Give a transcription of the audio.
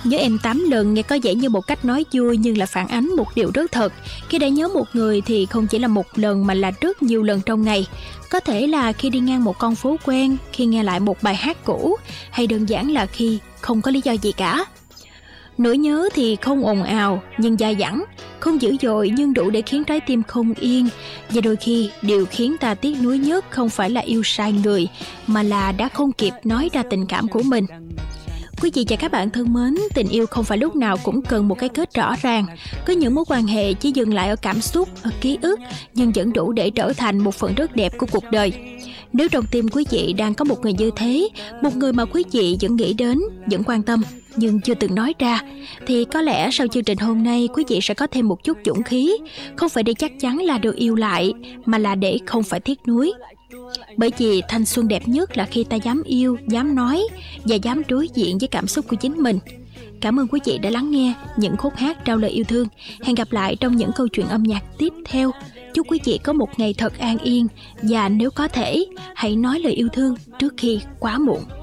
Nhớ em 8 lần nghe có vẻ như một cách nói vui nhưng là phản ánh một điều rất thật. Khi đã nhớ một người thì không chỉ là một lần mà là rất nhiều lần trong ngày. Có thể là khi đi ngang một con phố quen, khi nghe lại một bài hát cũ, hay đơn giản là khi không có lý do gì cả. Nỗi nhớ thì không ồn ào nhưng dai dẳng, không dữ dội nhưng đủ để khiến trái tim không yên. Và đôi khi điều khiến ta tiếc nuối nhất không phải là yêu sai người, mà là đã không kịp nói ra tình cảm của mình. Quý vị và các bạn thân mến, tình yêu không phải lúc nào cũng cần một cái kết rõ ràng. Có những mối quan hệ chỉ dừng lại ở cảm xúc, ở ký ức, nhưng vẫn đủ để trở thành một phần rất đẹp của cuộc đời. Nếu trong tim quý vị đang có một người như thế, một người mà quý vị vẫn nghĩ đến, vẫn quan tâm, nhưng chưa từng nói ra, thì có lẽ sau chương trình hôm nay quý vị sẽ có thêm một chút dũng khí, không phải để chắc chắn là được yêu lại, mà là để không phải tiếc nuối. Bởi vì thanh xuân đẹp nhất là khi ta dám yêu, dám nói và dám đối diện với cảm xúc của chính mình. Cảm ơn quý vị đã lắng nghe những khúc hát trao lời yêu thương. Hẹn gặp lại trong những câu chuyện âm nhạc tiếp theo. Chúc quý vị có một ngày thật an yên, và nếu có thể, hãy nói lời yêu thương trước khi quá muộn.